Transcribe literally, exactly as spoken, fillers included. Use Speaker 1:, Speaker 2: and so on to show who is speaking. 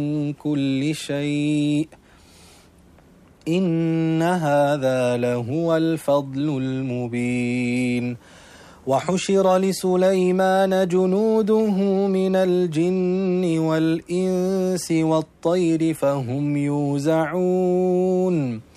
Speaker 1: كل شيء إن هذا لهو الفضل المبين. وحشر لسليمان جنوده من الجن والإنس والطير فهم يوزعون